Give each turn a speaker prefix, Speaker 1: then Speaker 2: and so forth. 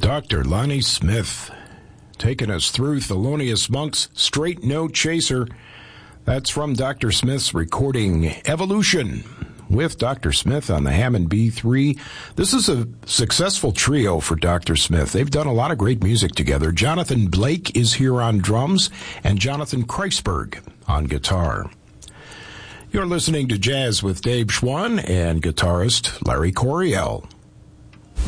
Speaker 1: Dr. Lonnie Smith, taking us through Thelonious Monk's Straight No Chaser. That's from Dr. Smith's recording Evolution with Dr. Smith on the Hammond B3. This is a successful trio for Dr. Smith. They've done a lot of great music together. Jonathan Blake is here on drums and Jonathan Kreisberg on guitar. You're listening to Jazz with Dave Schwann and guitarist Larry Coryell.